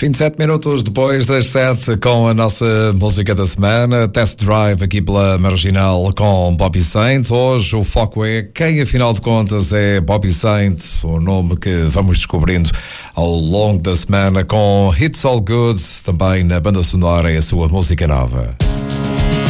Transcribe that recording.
27 minutos depois das 7, com a nossa música da semana, Test Drive aqui pela Marginal com Bobby Saint. Hoje o foco é quem, afinal de contas, é Bobby Saint, o nome que vamos descobrindo ao longo da semana com It's All Good, também na banda sonora e a sua música nova.